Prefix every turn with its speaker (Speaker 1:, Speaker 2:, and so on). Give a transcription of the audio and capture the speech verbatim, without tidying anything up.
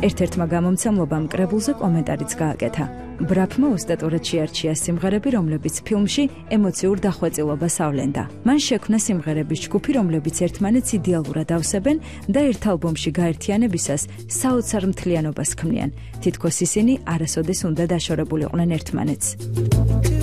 Speaker 1: ერთ-ერთმა გამომცემლობამ კრებულზე კომენტარიც გააკეთა. ბრაფმა უსტატურად შეარჩია სიმღერები, რომლებიც ფილმში ემოციურ დახვეწილობას ავლენდა. მან შექმნა სიმღერების ჯგუფი, რომლებიც ერთმანეთს იდეალურად ავსებენ და ერთ ალბომში გაერთიანებისას საოცარ მთლიანობას ქმნიან. თითქოს ისინი არასოდეს უნდა დაშორებულიყვნენ ერთმანეთს.